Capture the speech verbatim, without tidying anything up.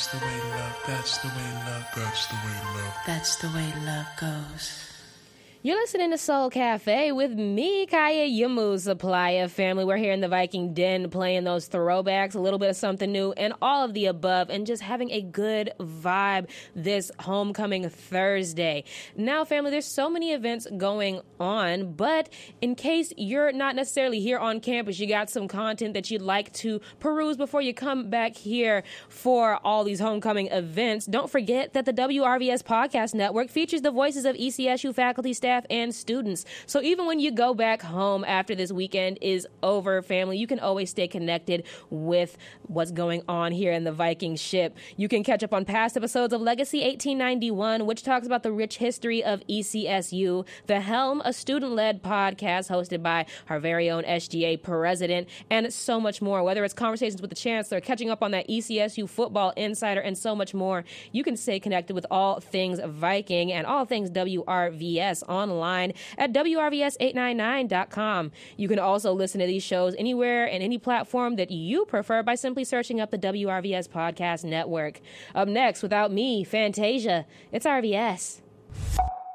That's the way love, that's the way love, that's the way love. That's the way love goes. You're listening to Soul Cafe with me, Kaya, your mood supplier. Family, we're here in the Viking Den playing those throwbacks, a little bit of something new, and all of the above, and just having a good vibe this homecoming Thursday. Now, family, there's so many events going on, but in case you're not necessarily here on campus, you got some content that you'd like to peruse before you come back here for all these homecoming events, don't forget that the W R V S Podcast Network features the voices of E C S U faculty, staff, and students. So even when you go back home after this weekend is over, family, you can always stay connected with what's going on here in the Viking ship. You can catch up on past episodes of Legacy eighteen ninety-one, which talks about the rich history of E C S U, The Helm, a student-led podcast hosted by our very own S G A president, and so much more. Whether it's conversations with the chancellor, catching up on that E C S U football insider, and so much more, you can stay connected with all things Viking and all things W R V S on online at W R V S eight ninety-nine dot com. You can also listen to these shows anywhere and any platform that you prefer by simply searching up the W R V S Podcast Network. Up next, without me, Fantasia, it's R V S.